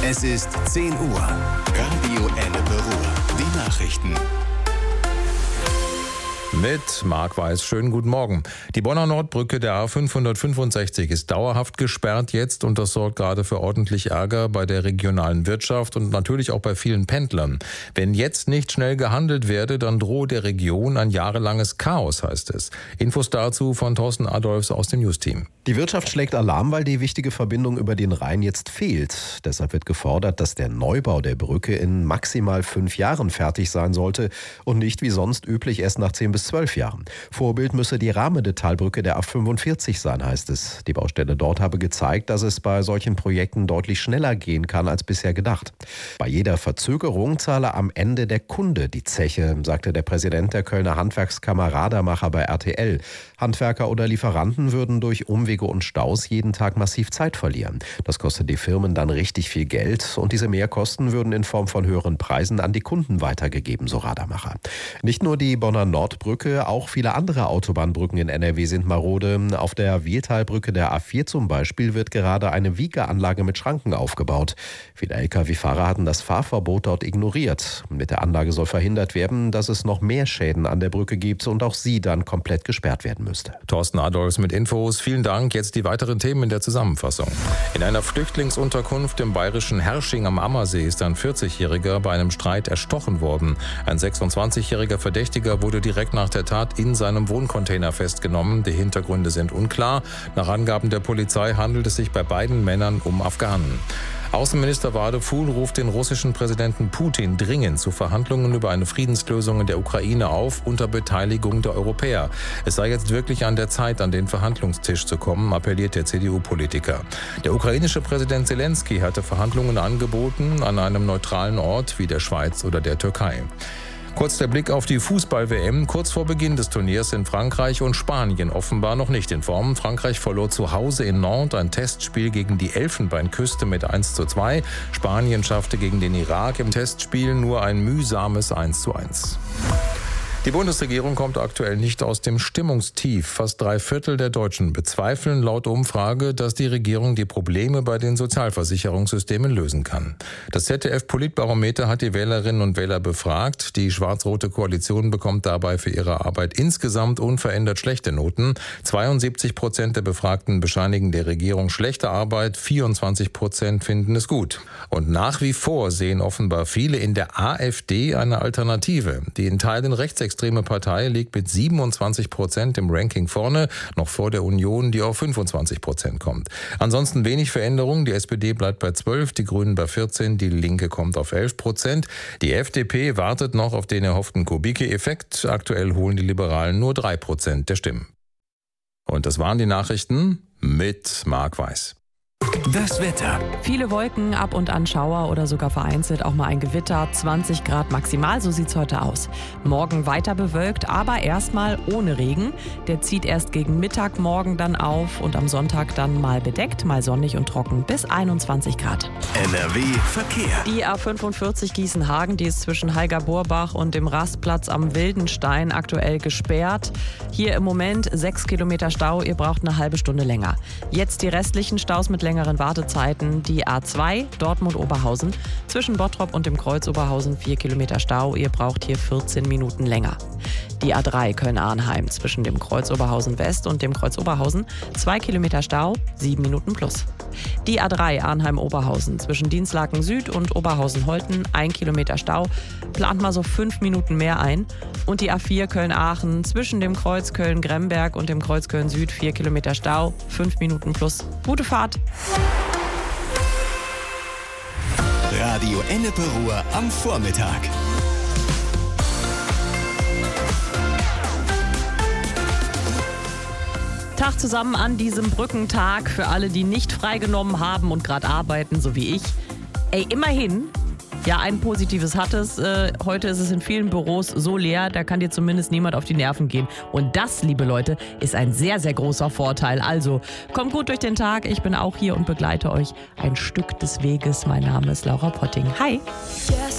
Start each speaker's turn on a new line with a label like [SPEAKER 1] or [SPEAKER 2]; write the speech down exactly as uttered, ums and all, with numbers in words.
[SPEAKER 1] Es ist zehn Uhr. Radio Ennepe Ruhr. Die Nachrichten.
[SPEAKER 2] Mit Marc Weiß. Schönen guten Morgen. Die Bonner Nordbrücke der A fünfhundertfünfundsechzig ist dauerhaft gesperrt jetzt und das sorgt gerade für ordentlich Ärger bei der regionalen Wirtschaft und natürlich auch bei vielen Pendlern. Wenn jetzt nicht schnell gehandelt werde, dann drohe der Region ein jahrelanges Chaos, heißt es. Infos dazu von Thorsten Adolfs aus dem News-Team.
[SPEAKER 3] Die Wirtschaft schlägt Alarm, weil die wichtige Verbindung über den Rhein jetzt fehlt. Deshalb wird gefordert, dass der Neubau der Brücke in maximal fünf Jahren fertig sein sollte und nicht wie sonst üblich erst nach zehn bis zwölf Jahren. Vorbild müsse die Rahmede-Talbrücke der A fünfundvierzig sein, heißt es. Die Baustelle dort habe gezeigt, dass es bei solchen Projekten deutlich schneller gehen kann als bisher gedacht. Bei jeder Verzögerung zahle am Ende der Kunde die Zeche, sagte der Präsident der Kölner Handwerkskammer Radermacher bei R T L. Handwerker oder Lieferanten würden durch Umwege und Staus jeden Tag massiv Zeit verlieren. Das kostet die Firmen dann richtig viel Geld und diese Mehrkosten würden in Form von höheren Preisen an die Kunden weitergegeben, so Radermacher. Nicht nur die Bonner Nordbrücke, auch viele andere Autobahnbrücken in N R W sind marode. Auf der Wiehltalbrücke der A vier zum Beispiel wird gerade eine Wiegeanlage mit Schranken aufgebaut. Viele L K W-Fahrer hatten das Fahrverbot dort ignoriert. Mit der Anlage soll verhindert werden, dass es noch mehr Schäden an der Brücke gibt und auch sie dann komplett gesperrt werden müsste.
[SPEAKER 2] Thorsten Adolfs mit Infos. Vielen Dank. Jetzt die weiteren Themen in der Zusammenfassung. In einer Flüchtlingsunterkunft im bayerischen Herrsching am Ammersee ist ein vierzigjähriger bei einem Streit erstochen worden. Ein sechsundzwanzigjähriger Verdächtiger wurde direkt nach der Tat in seinem Wohncontainer festgenommen. Die Hintergründe sind unklar. Nach Angaben der Polizei handelt es sich bei beiden Männern um Afghanen. Außenminister Wadefuhl ruft den russischen Präsidenten Putin dringend zu Verhandlungen über eine Friedenslösung in der Ukraine auf, unter Beteiligung der Europäer. Es sei jetzt wirklich an der Zeit, an den Verhandlungstisch zu kommen, appelliert der C D U-Politiker. Der ukrainische Präsident Zelensky hatte Verhandlungen angeboten an einem neutralen Ort wie der Schweiz oder der Türkei. Kurz der Blick auf die Fußball-W M. Kurz vor Beginn des Turniers sind Frankreich und Spanien offenbar noch nicht in Form. Frankreich verlor zu Hause in Nantes ein Testspiel gegen die Elfenbeinküste mit eins zu zwei. Spanien schaffte gegen den Irak im Testspiel nur ein mühsames eins zu eins. Die Bundesregierung kommt aktuell nicht aus dem Stimmungstief. Fast drei Viertel der Deutschen bezweifeln laut Umfrage, dass die Regierung die Probleme bei den Sozialversicherungssystemen lösen kann. Das Z D F-Politbarometer hat die Wählerinnen und Wähler befragt. Die schwarz-rote Koalition bekommt dabei für ihre Arbeit insgesamt unverändert schlechte Noten. zweiundsiebzig Prozent der Befragten bescheinigen der Regierung schlechte Arbeit, vierundzwanzig Prozent finden es gut. Und nach wie vor sehen offenbar viele in der AfD eine Alternative. Die in Teilen rechtsextreme extreme Partei liegt mit siebenundzwanzig Prozent im Ranking vorne, noch vor der Union, die auf fünfundzwanzig Prozent kommt. Ansonsten wenig Veränderung. Die S P D bleibt bei zwölf, die Grünen bei vierzehn, die Linke kommt auf elf Prozent. Die F D P wartet noch auf den erhofften Kubicki-Effekt. Aktuell holen die Liberalen nur drei Prozent der Stimmen. Und das waren die Nachrichten mit Marc Weiß.
[SPEAKER 1] Das Wetter.
[SPEAKER 4] Viele Wolken, ab und an Schauer oder sogar vereinzelt auch mal ein Gewitter. zwanzig Grad maximal, so sieht's heute aus. Morgen weiter bewölkt, aber erstmal ohne Regen. Der zieht erst gegen Mittag morgen dann auf und am Sonntag dann mal bedeckt, mal sonnig und trocken bis einundzwanzig Grad.
[SPEAKER 1] N R W Verkehr.
[SPEAKER 4] Die A fünfundvierzig Gießen-Hagen, die ist zwischen Heiger-Burbach und dem Rastplatz am Wildenstein aktuell gesperrt. Hier im Moment sechs Kilometer Stau, ihr braucht eine halbe Stunde länger. Jetzt die restlichen Staus mit längeren Wartezeiten. Die A zwei Dortmund-Oberhausen zwischen Bottrop und dem Kreuz Oberhausen vier Kilometer Stau. Ihr braucht hier vierzehn Minuten länger. Die A drei Köln-Arnheim zwischen dem Kreuz Oberhausen West und dem Kreuz Oberhausen zwei Kilometer Stau, sieben Minuten plus. Die A drei Arnheim-Oberhausen zwischen Dienstlaken Süd und Oberhausen-Holten ein Kilometer Stau. Plant mal so fünf Minuten mehr ein. Und die A vier Köln-Aachen zwischen dem Kreuz Köln-Gremberg und dem Kreuz Köln-Süd vier Kilometer Stau, fünf Minuten plus. Gute Fahrt!
[SPEAKER 1] Radio Ennepe Ruhr am Vormittag.
[SPEAKER 4] Tag zusammen an diesem Brückentag für alle, die nicht freigenommen haben und gerade arbeiten, so wie ich. Ey, immerhin, ja, ein Positives hat es. Äh, heute ist es in vielen Büros so leer, da kann dir zumindest niemand auf die Nerven gehen. Und das, liebe Leute, ist ein sehr, sehr großer Vorteil. Also, kommt gut durch den Tag. Ich bin auch hier und begleite euch ein Stück des Weges. Mein Name ist Laura Potting. Hi!
[SPEAKER 5] Yeah.